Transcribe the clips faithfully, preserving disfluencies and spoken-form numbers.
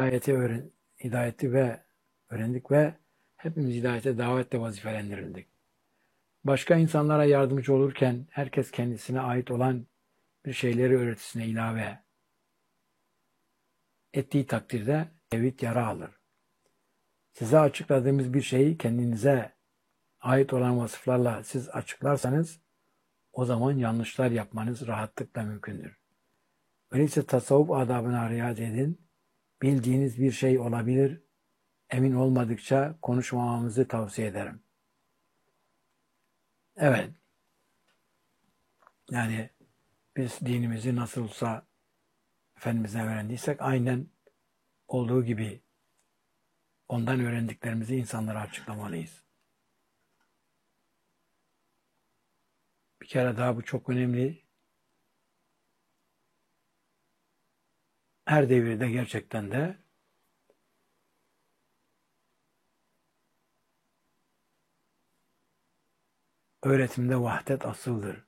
hidayeti öğren hidayeti ve öğrendik ve hepimiz hidayete davetle vazifelendirildik. Başka insanlara yardımcı olurken herkes kendisine ait olan bir şeyleri öğretisine ilave ettiği takdirde tevhid yara alır. Size açıkladığımız bir şeyi kendinize ait olan vasıflarla siz açıklarsanız o zaman yanlışlar yapmanız rahatlıkla mümkündür. Öyleyse tasavvuf adabına riayet edin. Bildiğiniz bir şey olabilir. Emin olmadıkça konuşmamamızı tavsiye ederim. Evet. Yani biz dinimizi nasıl olsa Efendimiz'den öğrendiysek aynen olduğu gibi ondan öğrendiklerimizi insanlara açıklamalıyız. Bir kere daha bu çok önemli. Her devirde gerçekten de öğretimde vahdet asıldır.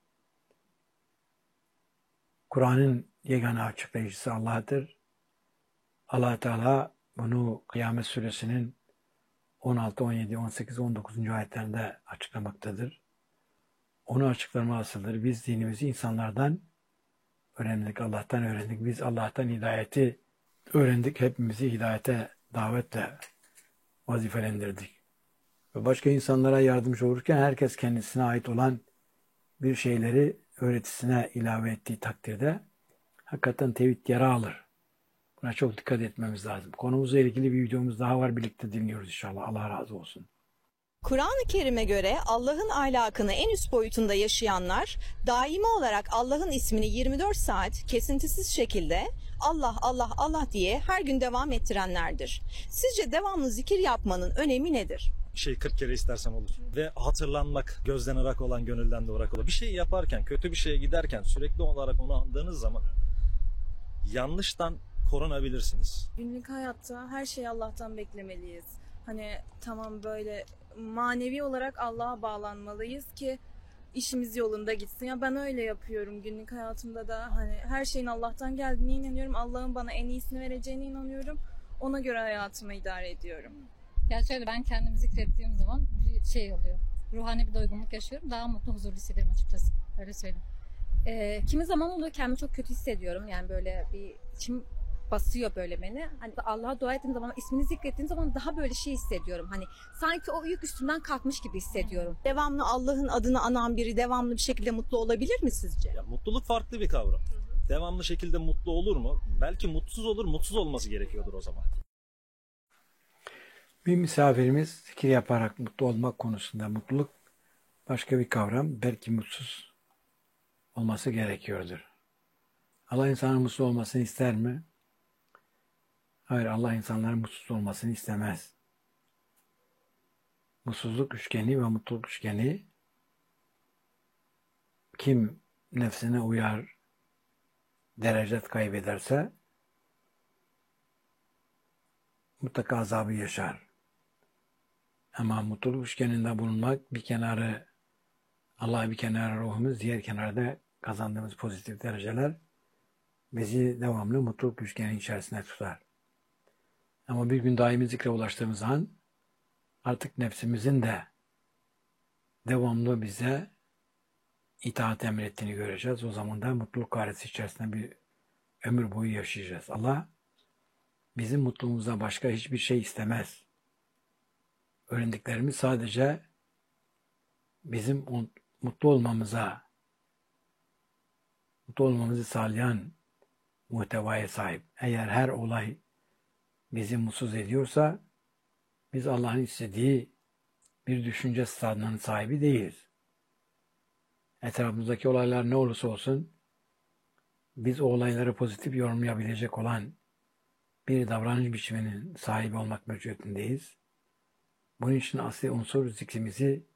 Kur'an'ın yegane açıklayıcısı Allah'tır. Allah Teala bunu Kıyamet Suresinin on altı, on yedi, on sekiz, on dokuzuncu ayetlerinde açıklamaktadır. Onu açıklama asıldır. Biz dinimizi insanlardan öğrendik, Allah'tan öğrendik. Biz Allah'tan hidayeti öğrendik. Hepimizi hidayete davetle vazifelendirdik. Ve başka insanlara yardımcı olurken herkes kendisine ait olan bir şeyleri öğretisine ilave ettiği takdirde hakikaten tevhid yara alır. Buna çok dikkat etmemiz lazım. Konumuzla ilgili bir videomuz daha var. Birlikte dinliyoruz inşallah. Allah razı olsun. Kur'an-ı Kerim'e göre Allah'ın ahlakını en üst boyutunda yaşayanlar daimi olarak Allah'ın ismini yirmi dört saat kesintisiz şekilde Allah Allah Allah diye her gün devam ettirenlerdir. Sizce devamlı zikir yapmanın önemi nedir? Bir şey kırk kere istersem olur. Ve hatırlanmak, gözden ırak olan gönülden de ırak olur. Bir şey yaparken, kötü bir şeye giderken sürekli olarak onu andığınız zaman yanlıştan korunabilirsiniz. Günlük hayatta her şeyi Allah'tan beklemeliyiz. Hani tamam böyle manevi olarak Allah'a bağlanmalıyız ki işimiz yolunda gitsin. Ya ben öyle yapıyorum günlük hayatımda da. Hani her şeyin Allah'tan geldiğine inanıyorum. Allah'ın bana en iyisini vereceğine inanıyorum. Ona göre hayatımı idare ediyorum. Ya şöyle, ben kendimi zikrettiğim zaman bir şey oluyor. Ruhani bir doygunluk yaşıyorum. Daha mutlu, huzurlu hissediyorum açıkçası. Öyle söyleyeyim. Ee, kimi zaman oluyor kendimi çok kötü hissediyorum. Yani böyle bir içim basıyor böyle beni. Hani Allah'a dua ettiğim zaman, ismini zikrettiğim zaman daha böyle şey hissediyorum. Hani sanki o yük üstümden kalkmış gibi hissediyorum. Devamlı Allah'ın adını anan biri devamlı bir şekilde mutlu olabilir mi sizce? Ya, mutluluk farklı bir kavram. Devamlı şekilde mutlu olur mu? Belki mutsuz olur, mutsuz olması gerekiyordur o zaman. Bir misafirimiz zikir yaparak mutlu olmak konusunda mutluluk başka bir kavram. Belki mutsuz olması gerekiyordur. Allah insanın mutsuz olmasını ister mi? Hayır, Allah insanların mutsuz olmasını istemez. Mutsuzluk üçgeni ve mutluluk üçgeni kim nefsine uyar, derecet kaybederse mutlaka azabı yaşar. Ama mutluluk üçgeninde bulunmak bir kenarı Allah, bir kenarı ruhumuz, diğer kenarda kazandığımız pozitif dereceler bizi devamlı mutluluk üçgeni içerisinde tutar. Ama bir gün daimi zikre ulaştığımız an artık nefsimizin de devamlı bize itaat emrettiğini göreceğiz. O zaman da mutluluk gayreti içerisinde bir ömür boyu yaşayacağız. Allah bizim mutluluğumuzda başka hiçbir şey istemez. Öğrendiklerimiz sadece bizim mutlu olmamıza, mutlu olmamızı sağlayan muhtevaya sahip. Eğer her olay bizi mutsuz ediyorsa biz Allah'ın istediği bir düşünce stadının sahibi değiliz. Etrafımızdaki olaylar ne olursa olsun biz o olayları pozitif yorumlayabilecek olan bir davranış biçiminin sahibi olmak mecburiyetindeyiz. Bunun için asli unsur zikrimizi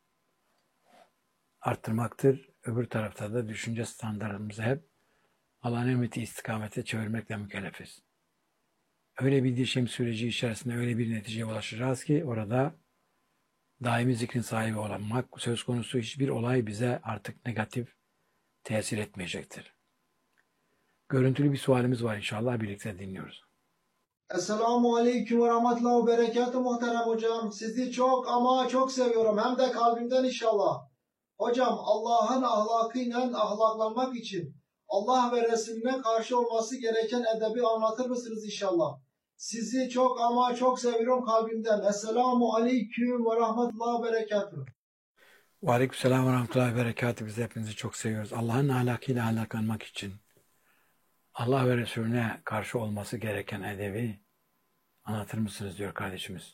arttırmaktır. Öbür tarafta da düşünce standartımızı hep Allah'ın emreti istikamete çevirmekle mükellefiz. Öyle bir değişim süreci içerisinde öyle bir neticeye ulaşacağız ki orada daimi zikrin sahibi olmak söz konusu, hiçbir olay bize artık negatif tesir etmeyecektir. Görüntülü bir sualimiz var inşallah, birlikte dinliyoruz. Esselamu Aleyküm ve Rahmetullahi ve Berekatuhu muhterem hocam. Sizi çok ama çok seviyorum. Hem de kalbimden inşallah. Hocam Allah'ın ahlakıyla ahlaklanmak için Allah ve Resulüne karşı olması gereken edebi anlatır mısınız inşallah? Sizi çok ama çok seviyorum kalbimden. Esselamu Aleyküm ve Rahmetullahi ve Berekatuhu. Ve aleykümselam ve rahmetullahi ve berekatuhu. Biz hepinizi çok seviyoruz. Allah'ın ahlakıyla ahlaklanmak için Allah ve Resulüne karşı olması gereken edebi anlatır mısınız diyor kardeşimiz.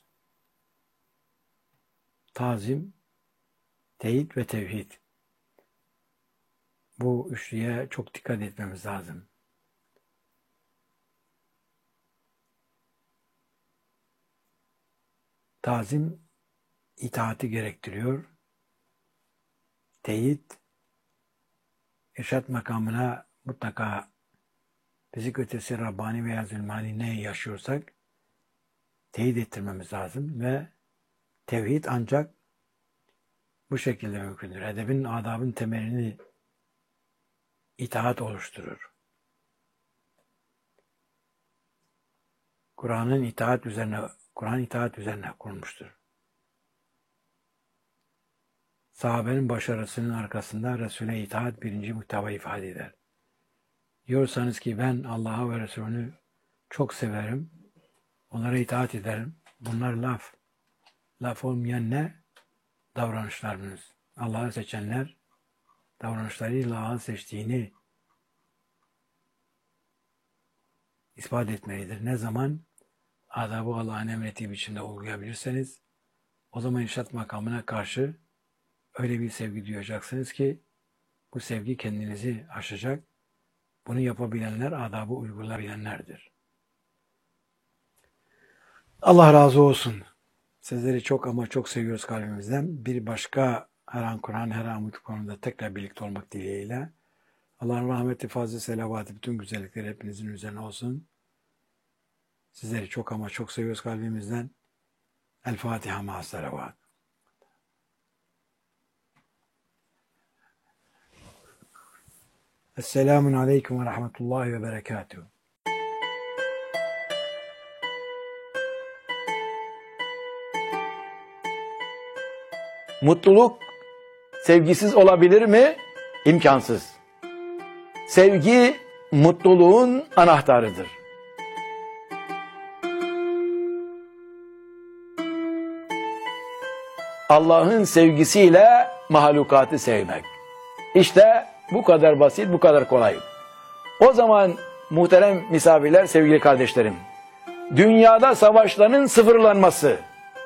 Tazim, teyit ve tevhid. Bu üçlüye çok dikkat etmemiz lazım. Tazim, itaati gerektiriyor. Teyit, irşat makamına mutlaka fizik ötesi Rabbani veya Zülmani ne yaşıyorsak teyit ettirmemiz lazım ve tevhid ancak bu şekilde mümkündür. Edebin, adabın temelini itaat oluşturur. Kur'an'ın itaat üzerine, Kur'an itaat üzerine kurulmuştur. Sahabenin başarısının arkasında Resul'e itaat birinci muhteva ifade eder. Diyorsanız ki ben Allah'a ve Resulünü çok severim, onlara itaat ederim. Bunlar laf. Laf olmayan ne? Davranışlarınız. Allah'ı seçenler davranışlarıyla Allah'ı seçtiğini ispat etmelidir. Ne zaman adabı Allah'ın emrettiği biçimde uygulayabilirseniz o zaman irşat makamına karşı öyle bir sevgi duyacaksınız ki bu sevgi kendinizi aşacak. Bunu yapabilenler adabı uygulayabilenlerdir. Allah razı olsun. Sizleri çok ama çok seviyoruz kalbimizden. Bir başka her an Kur'an, her an bu konuda tekrar birlikte olmak dileğiyle. Allah'ın rahmeti, fazla selavatı, bütün güzellikleri hepinizin üzerine olsun. Sizleri çok ama çok seviyoruz kalbimizden. El Fatiha ma'a selavat. Esselamun aleyküm ve rahmetullahi ve berekatuhu. Mutluluk sevgisiz olabilir mi? İmkansız. Sevgi mutluluğun anahtarıdır. Allah'ın sevgisiyle mahlukatı sevmek. İşte bu kadar basit, bu kadar kolay. O zaman muhterem misafirler, sevgili kardeşlerim, dünyada savaşların sıfırlanması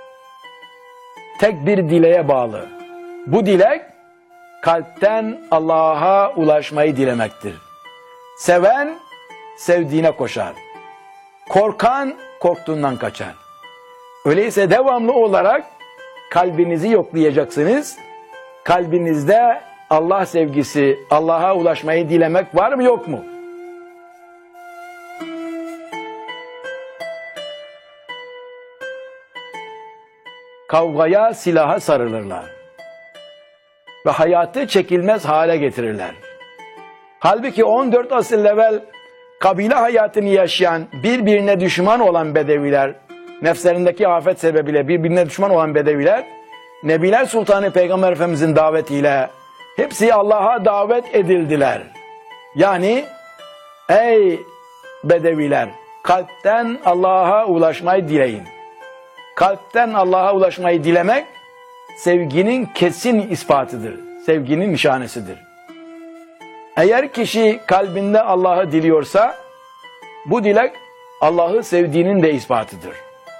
tek bir dileğe bağlı. Bu dilek kalpten Allah'a ulaşmayı dilemektir. Seven sevdiğine koşar. Korkan korktuğundan kaçar. Öyleyse devamlı olarak kalbinizi yoklayacaksınız. Kalbinizde Allah sevgisi, Allah'a ulaşmayı dilemek var mı yok mu? Kavgaya, silaha sarılırlar. Ve hayatı çekilmez hale getirirler. Halbuki on dört asır evvel kabile hayatını yaşayan, birbirine düşman olan bedeviler, nefslerindeki afet sebebiyle birbirine düşman olan bedeviler, Nebiler Sultanı Peygamber Efendimizin davetiyle hepsi Allah'a davet edildiler. Yani ey bedeviler, kalpten Allah'a ulaşmayı dileyin. Kalpten Allah'a ulaşmayı dilemek sevginin kesin ispatıdır. Sevginin nişanesidir. Eğer kişi kalbinde Allah'ı diliyorsa bu dilek Allah'ı sevdiğinin de ispatıdır.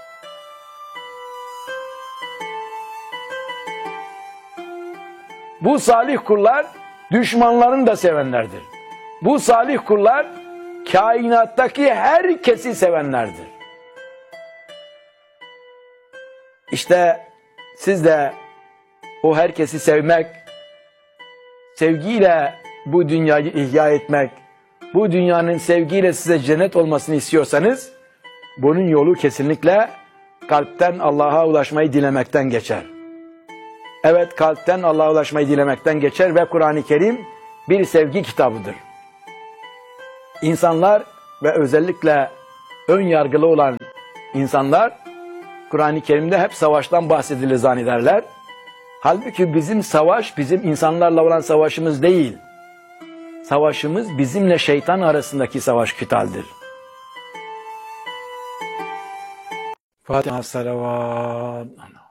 Bu salih kullar düşmanlarını da sevenlerdir. Bu salih kullar kainattaki herkesi sevenlerdir. İşte siz de o herkesi sevmek, sevgiyle bu dünyayı ihya etmek, bu dünyanın sevgiyle size cennet olmasını istiyorsanız, bunun yolu kesinlikle kalpten Allah'a ulaşmayı dilemekten geçer. Evet, kalpten Allah'a ulaşmayı dilemekten geçer ve Kur'an-ı Kerim bir sevgi kitabıdır. İnsanlar ve özellikle ön yargılı olan insanlar Kur'an-ı Kerim'de hep savaştan bahsedilir zannederler. Halbuki bizim savaş, bizim insanlarla olan savaşımız değil. Savaşımız bizimle şeytan arasındaki savaş kıtaldır. Fatiha salavat.